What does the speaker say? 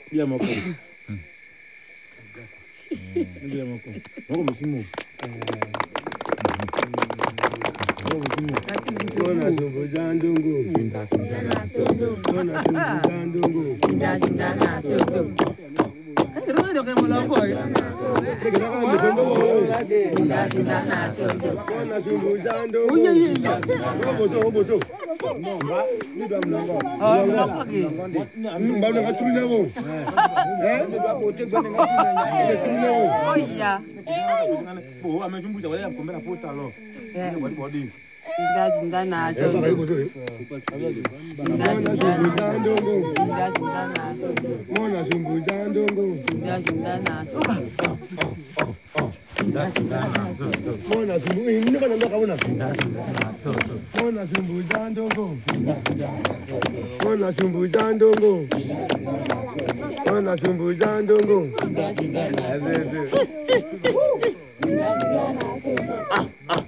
Bien mon con. Bien mon con. Mon musimu. Kona sumbu jandungu. Jinda na sodo. Kona sumbu jandungu. Jinda na sodo. Kero ndo kemo la boy. Kero kama mtombo boy. Jinda na sodo. Kona sumbu jandungu. Uye. Oboso. Nomba ni dwa mlongo. Nomba ndo ngatulina bo. Ndo bote gwana ngatulina bo. Oya. Bo amechumbuza wale mkombera posta lo. Body. Jinda na sodo. Mona sumbu jandungu. Jinda na sodo. Mona sumbu ini bana ndo kaona. Mona sumbu jandungu. Mona sumbu jandungu. Mona sumbu jandungu.